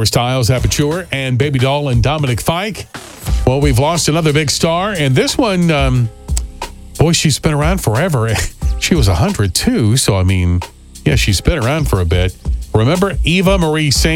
Harry Styles, Aperture, and Baby Doll and Dominic Fike. Well, we've lost another big star, and this one, boy, she's been around forever. She was 100 too, so I mean, yeah, she's been around for a bit. Remember Eva Marie Saint?